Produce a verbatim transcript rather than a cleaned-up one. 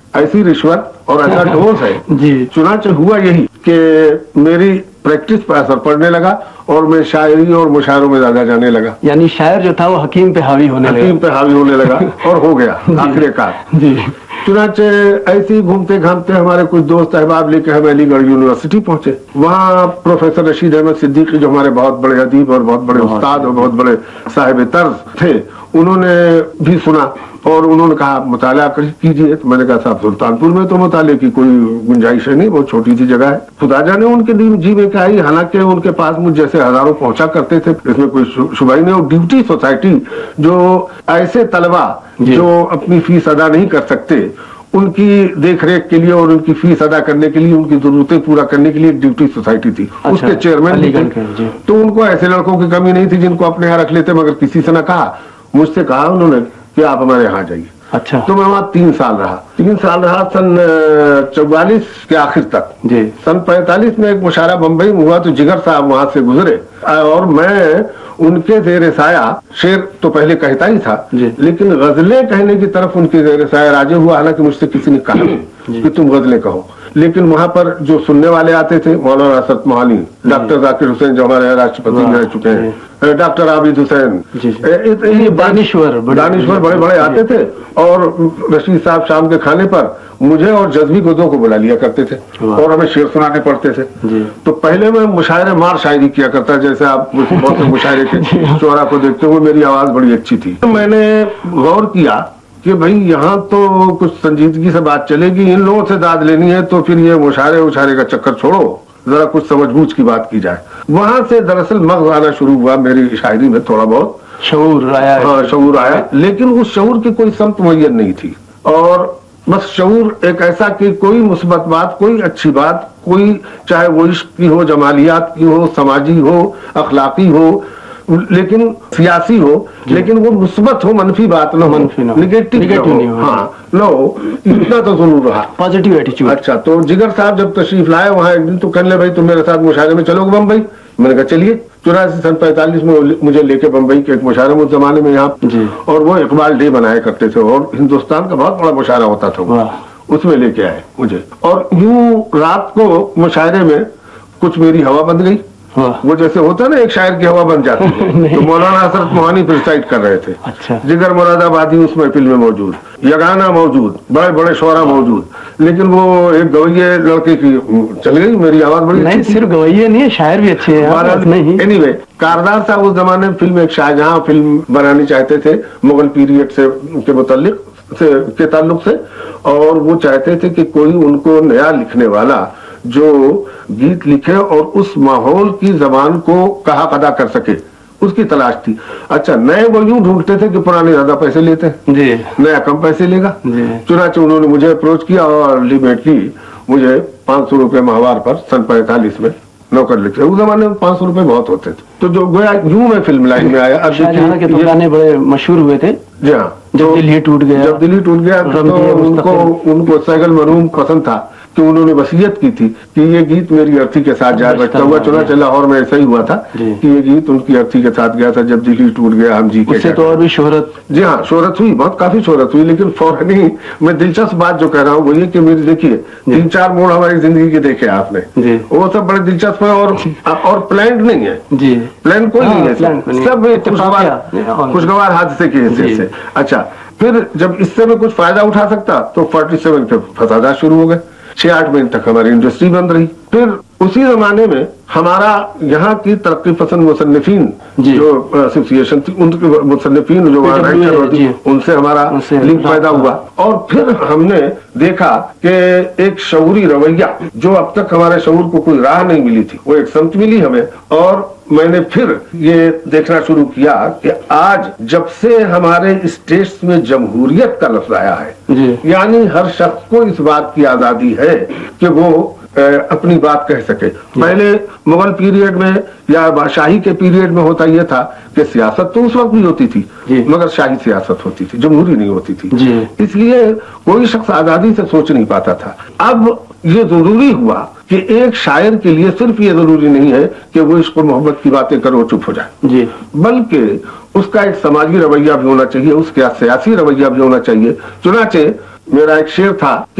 ایسی رشوت اور ایسا ڈوز ہے جی چنانچہ ہوا یہی کہ میری پریکٹس پر اثر پڑنے لگا اور میں شاعری اور مشاعروں میں زیادہ جانے لگا. یعنی شاعر جو تھا وہ حکیم پہ حاوی ہونے لگا. حکیم پہ حاوی ہونے لگا اور ہو گیا آخر کار. جی چنانچہ ایسے ہی گھومتے گھامتے ہمارے کچھ دوست احباب لے کے ہم علی گڑھ یونیورسٹی پہنچے. وہاں پروفیسر رشید احمد صدیقی جو ہمارے بہت بڑے ادیب اور بہت بڑے استاد اور بہت بڑے صاحب طرز تھے, انہوں نے بھی سنا اور انہوں نے کہا مطالعہ کیجیے. تو میں نے کہا صاحب سلطانپور میں تو مطالعے کی کوئی گنجائش ہے نہیں, بہت چھوٹی سی جگہ ہے. خدا جانے ان کے جی میں کیا آئی, حالانکہ ان کے پاس مجھ جیسے ہزاروں پہنچا کرتے تھے, اس میں کوئی شبہ ہی نہیں. اور ڈیوٹی سوسائٹی جو ایسے طلبا جو اپنی فیس ادا نہیں کر سکتے ان کی دیکھ ریکھ کے لیے اور ان کی فیس ادا کرنے کے لیے, ان کی ضرورتیں پورا کرنے کے لیے ایک ڈیوٹی سوسائٹی تھی. اس کے چیئرمین بھی تھے. تو ان کو ایسے لڑکوں کی کمی نہیں تھی جن کو اپنے یہاں رکھ لیتے, مگر کسی سے نہ کہا. مجھ سے کہا انہوں نے کہ آپ ہمارے یہاں جائیے. اچھا. تو میں وہاں تین سال رہا تین سال رہا سن چوالیس کے آخر تک. جی سن پینتالیس میں ایک مشاعرہ بمبئی میں ہوا تو جگر صاحب وہاں سے گزرے اور میں ان کے زیر سایہ, شعر تو پہلے کہتا ہی تھا لیکن غزلیں کہنے کی طرف ان کے زیر سایہ راجع ہوا. حالانکہ مجھ سے کسی نے کہا کہ تم غزلیں کہو, لیکن وہاں پر جو سننے والے آتے تھے مولانا اسد موہانی, ڈاکٹر ذاکر حسین جو ہمارے راشٹرپتی رہ چکے ہیں, ڈاکٹر عابد حسین, دانشور دانشور بڑے بڑے آتے تھے. اور رشید صاحب شام کے کھانے پر مجھے اور جذبی گدوں کو بلا لیا کرتے تھے اور ہمیں شعر سنانے پڑتے تھے. تو پہلے میں مشاعرے مار شاعری کیا کرتا, جیسے آپ بہت سے مشاعرے کے شعرا کو دیکھتے ہوئے میری آواز بڑی اچھی تھی. میں نے غور کیا کہ بھئی یہاں تو کچھ سنجیدگی سے بات چلے گی, ان لوگوں سے داد لینی ہے تو پھر یہ مشاعرے وشارے کا چکر چھوڑو, ذرا کچھ سمجھ بوجھ کی بات کی جائے. وہاں سے دراصل مغز آنا شروع ہوا میری شاعری میں, تھوڑا بہت شعور آیا. ہاں شعور آیا, لیکن اس شعور کی کوئی سمت معین نہیں تھی. اور بس شعور ایک ایسا کہ کوئی مثبت بات, کوئی اچھی بات, کوئی چاہے وہ عشق کی ہو, جمالیات کی ہو, سماجی ہو, اخلاقی ہو, لیکن سیاسی ہو, لیکن وہ مثبت ہو, منفی بات نہ ہو, نگیٹو نہ ہو. ہاں نہ ہو, اتنا تو ضرور رہا, پازیٹیو ایٹیچیوڈ. اچھا. تو جگر صاحب جب تشریف لائے وہاں ایک دن تو کہنے لے بھائی تم میرے ساتھ مشاعرے میں چلو گے بمبئی. میں نے کہا چلیے. چوراسی سن پینتالیس میں مجھے لے کے بمبئی کے ایک مشاعرے میں اس زمانے میں یہاں, اور وہ اقبال ڈے بنایا کرتے تھے اور ہندوستان کا بہت بڑا مشاعرہ ہوتا تھا, اس میں لے کے آئے مجھے. اور یوں رات کو مشاعرے میں کچھ میری ہوا بن گئی. وہ جیسے ہوتا ہے نا ایک شاعر کی ہوا بن جاتی ہے, تو مولانا حسرت موہانی پرسائڈ کر رہے تھے. جگر مراد آبادی اس محفل میں موجود, یگانہ موجود, بڑے بڑے شعرا موجود, لیکن وہ ایک گویے لڑکے کی چل گئی. میری آواز بڑی نہیں, صرف گویے نہیں, شاعر بھی اچھے ہیں. اینی وے کاردار صاحب اس زمانے میں فلم ایک شاہجہاں فلم بنانی چاہتے تھے مغل پیریڈ سے کے متعلق سے کے تعلق سے, اور وہ چاہتے تھے کہ کوئی ان کو نیا لکھنے والا جو گیت لکھے اور اس ماحول کی زبان کو کہا ادا کر سکے, اس کی تلاش تھی. اچھا, نئے وہ یوں ڈھونڈتے تھے کہ پرانے زیادہ پیسے لیتے ہیں, نیا کم پیسے لے گا. چنانچہ انہوں نے مجھے اپروچ کیا اور الٹیمیٹلی مجھے پانچ سو روپے ماہوار پر سن پینتالیس میں نوکر لکھے. اس زمانے میں پانچ سو روپے بہت ہوتے تھے. تو جو گویا یوں میں فلم لائن میں آیا. اب کے گانے بڑے مشہور ہوئے تھے. جی ہاں, جب دل ہی ٹوٹ گیا, جب دل ہی ٹوٹ گیا ان کو ان کو سیگل مرحوم پسند تھا کہ انہوں نے وصیت کی تھی کہ یہ گیت میری ارتھی کے ساتھ جائے بجتا ہوا. چنانچہ لاہور میں ایسا ہی ہوا تھا کہ یہ گیت ان کی ارتھی کے ساتھ گیا تھا, جب دل ہی ٹوٹ گیا ہم جی کے. اس سے تو اور بھی شہرت. جی ہاں, شہرت ہوئی, بہت کافی شہرت ہوئی, لیکن فوراً ہی میں دلچسپ بات جو کہہ رہا ہوں وہ یہ کہ میری دیکھیے تین چار موڑ ہماری زندگی کے دیکھے آپ نے, وہ سب بڑے دلچسپ ہیں اور اور پلانڈ نہیں ہے. جی, پلان کوئی نہیں ہے, سب خوشگوار حادثے کی حیثیت سے. اچھا, پھر جب اس سے میں کچھ فائدہ اٹھا سکتا تو فورٹی سیون پہ فسادات شروع ہو گئے. چھ آٹھ مہینے تک ہماری انڈسٹری بند رہی. پھر اسی زمانے میں ہمارا یہاں کی ترقی پسند مصنفین جو ایسوسیشن تھی, ان کے مصنفین جو ان سے ہمارا لنک پیدا ہوا. اور پھر ہم نے دیکھا کہ ایک شعوری رویہ جو اب تک ہمارے شعور کو کوئی راہ نہیں ملی تھی, وہ ایک سمت ملی ہمیں. اور میں نے پھر یہ دیکھنا شروع کیا کہ آج جب سے ہمارے اسٹیٹس میں جمہوریت کا لفظ آیا ہے, یعنی ہر شخص کو اس بات کی آزادی ہے کہ وہ اپنی بات کہہ سکے. پہلے مغل پیریڈ میں یا شاہی کے پیریڈ میں ہوتا یہ تھا کہ سیاست تو اس وقت بھی ہوتی تھی مگر شاہی سیاست ہوتی تھی, جمہوری نہیں ہوتی تھی. اس لیے کوئی شخص آزادی سے سوچ نہیں پاتا تھا. اب یہ ضروری ہوا کہ ایک شاعر کے لیے صرف یہ ضروری نہیں ہے کہ وہ عشق و محبت کی باتیں کرو چپ ہو جائے, بلکہ اس کا ایک سماجی رویہ بھی ہونا چاہیے, اس کا سیاسی رویہ بھی ہونا چاہیے. چنانچہ میرا ایک شعر تھا